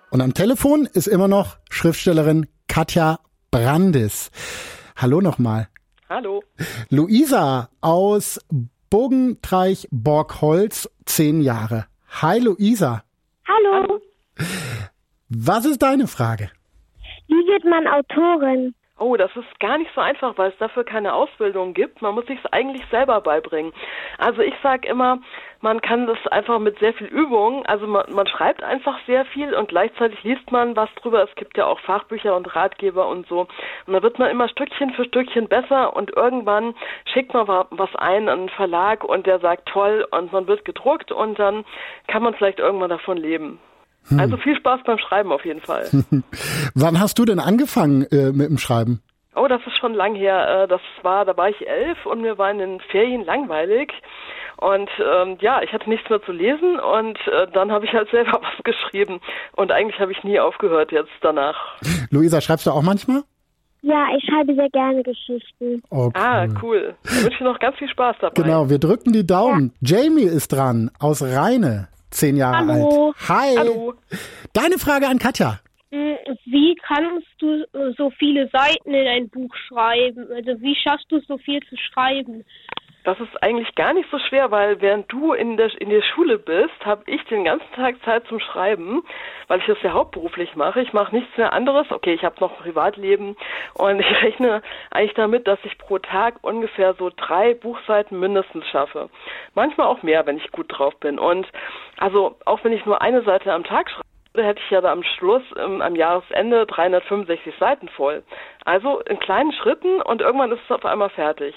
Und am Telefon ist immer noch Schriftstellerin Katja Brandis. Hallo nochmal. Hallo. Luisa aus Bogentreich-Borgholz, 10 Jahre. Hi Luisa. Hallo. Was ist deine Frage? Wie wird man Autorin? Oh, das ist gar nicht so einfach, weil es dafür keine Ausbildung gibt. Man muss sich es eigentlich selber beibringen. Also ich sage immer, man kann das einfach mit sehr viel Übung, also man schreibt einfach sehr viel und gleichzeitig liest man was drüber. Es gibt ja auch Fachbücher und Ratgeber und so. Und dann wird man immer Stückchen für Stückchen besser und irgendwann schickt man was ein an einen Verlag und der sagt toll und man wird gedruckt und dann kann man vielleicht irgendwann davon leben. Also viel Spaß beim Schreiben auf jeden Fall. Wann hast du denn angefangen mit dem Schreiben? Oh, das ist schon lang her. Da war ich 11 und mir war in den Ferien langweilig. Und ich hatte nichts mehr zu lesen und dann habe ich halt selber was geschrieben. Und eigentlich habe ich nie aufgehört jetzt danach. Luisa, schreibst du auch manchmal? Ja, ich schreibe sehr gerne Geschichten. Oh, cool. Cool. Da wünsche ich noch ganz viel Spaß dabei. Genau, wir drücken die Daumen. Ja. Jamie ist dran, aus Rheine, 10 Jahre alt. Hi. Hallo. Deine Frage an Katja. Wie kannst du so viele Seiten in ein Buch schreiben? Also wie schaffst du es, so viel zu schreiben? Das ist eigentlich gar nicht so schwer, weil während du in der Schule bist, habe ich den ganzen Tag Zeit zum Schreiben, weil ich das ja hauptberuflich mache. Ich mache nichts mehr anderes. Okay, ich habe noch ein Privatleben und ich rechne eigentlich damit, dass ich pro Tag ungefähr so 3 Buchseiten mindestens schaffe. Manchmal auch mehr, wenn ich gut drauf bin. Und also auch wenn ich nur eine Seite am Tag schreibe, hätte ich ja da am Schluss, am Jahresende 365 Seiten voll. Also in kleinen Schritten und irgendwann ist es auf einmal fertig.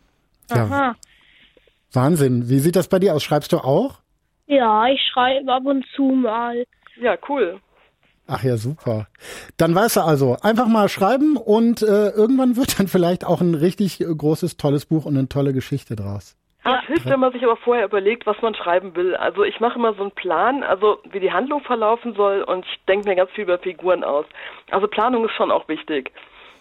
Ja. Aha. Wahnsinn. Wie sieht das bei dir aus? Schreibst du auch? Ja, ich schreibe ab und zu mal. Ja, cool. Ach ja, super. Dann weißt du also, einfach mal schreiben und irgendwann wird dann vielleicht auch ein richtig großes, tolles Buch und eine tolle Geschichte draus. Es hilft, wenn man sich aber vorher überlegt, was man schreiben will. Also ich mache immer so einen Plan, also wie die Handlung verlaufen soll und ich denke mir ganz viel über Figuren aus. Also Planung ist schon auch wichtig.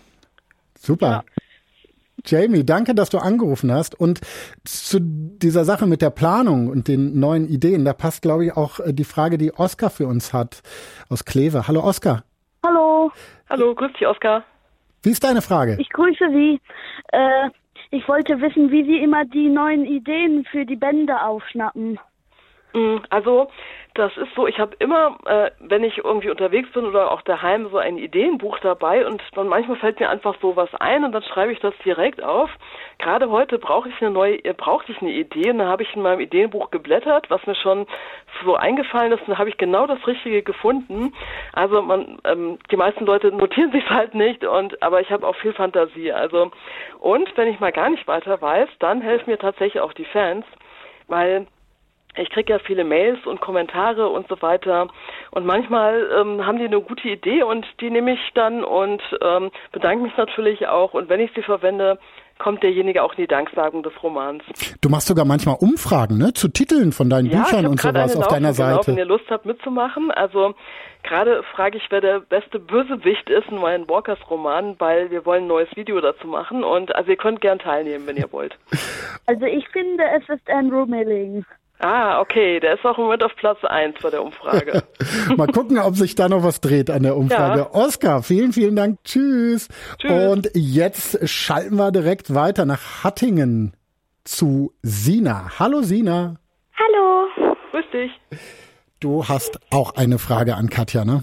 Super. Ja. Jamie, danke, dass du angerufen hast. Und zu dieser Sache mit der Planung und den neuen Ideen, da passt, glaube ich, auch die Frage, die Oskar für uns hat aus Kleve. Hallo, Oskar. Hallo. Hallo, grüß dich, Oskar. Wie ist deine Frage? Ich grüße Sie. Ich wollte wissen, wie Sie immer die neuen Ideen für die Bände aufschnappen. Also, das ist so, ich habe immer, wenn ich irgendwie unterwegs bin oder auch daheim, so ein Ideenbuch dabei und dann manchmal fällt mir einfach so was ein und dann schreibe ich das direkt auf. Gerade heute brauchte ich eine Idee und dann habe ich in meinem Ideenbuch geblättert, was mir schon so eingefallen ist und dann habe ich genau das Richtige gefunden. Also die meisten Leute notieren sich halt nicht aber ich habe auch viel Fantasie. Also, und wenn ich mal gar nicht weiter weiß, dann helfen mir tatsächlich auch die Fans, weil ich kriege ja viele Mails und Kommentare und so weiter und manchmal haben die eine gute Idee und die nehme ich dann und bedanke mich natürlich auch und wenn ich sie verwende, kommt derjenige auch in die Danksagung des Romans. Du machst sogar manchmal Umfragen, ne, zu Titeln von deinen Büchern und sowas auf deiner Seite. Wenn ihr Lust habt mitzumachen, also gerade frage ich, wer der beste Bösewicht ist in meinen Walkers-Roman, weil wir wollen ein neues Video dazu machen und also ihr könnt gern teilnehmen, wenn ihr wollt. Also ich finde, es ist Andrew Milling. Ah, okay, der ist auch im Moment auf Platz 1 bei der Umfrage. Mal gucken, ob sich da noch was dreht an der Umfrage. Ja. Oskar, vielen, vielen Dank. Tschüss. Und jetzt schalten wir direkt weiter nach Hattingen zu Sina. Hallo Sina. Hallo. Grüß dich. Du hast auch eine Frage an Katja, ne?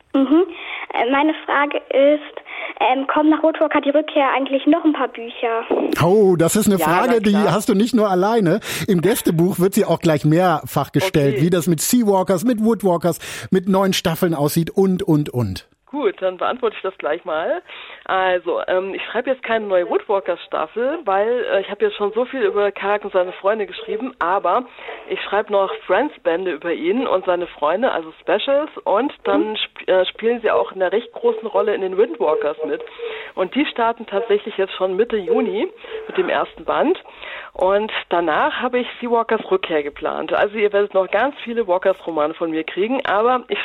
Meine Frage ist, kommen nach Roadwalker die Rückkehr eigentlich noch ein paar Bücher? Oh, das ist eine Frage, die hast du nicht nur alleine. Im Gästebuch wird sie auch gleich mehrfach gestellt, wie das mit Seawalkers, mit Woodwalkers, mit 9 Staffeln aussieht und. Gut, dann beantworte ich das gleich mal. Also, ich schreibe jetzt keine neue Woodwalkers-Staffel, weil ich habe jetzt schon so viel über Karak und seine Freunde geschrieben, aber ich schreibe noch Friends-Bände über ihn und seine Freunde, also Specials, und dann spielen sie auch in einer recht großen Rolle in den Windwalkers mit. Und die starten tatsächlich jetzt schon Mitte Juni mit dem ersten Band. Und danach habe ich Seawalkers Rückkehr geplant. Also ihr werdet noch ganz viele Walkers-Romane von mir kriegen, aber ich